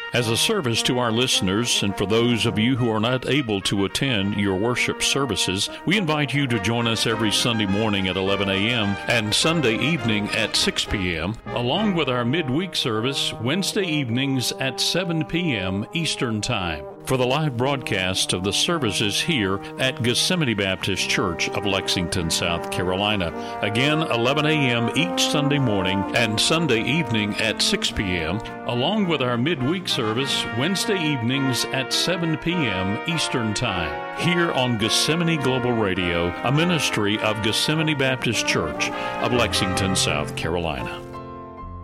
As a service to our listeners, and for those of you who are not able to attend your worship services, we invite you to join us every Sunday morning at 11 a.m. and Sunday evening at 6 p.m., along with our midweek service Wednesday evenings at 7 p.m. Eastern Time, for the live broadcast of the services here at Gethsemane Baptist Church of Lexington, South Carolina. Again, 11 a.m. each Sunday morning and Sunday evening at 6 p.m., along with our midweek service Wednesday evenings at 7 p.m. Eastern Time, here on Gethsemane Global Radio, a ministry of Gethsemane Baptist Church of Lexington, South Carolina.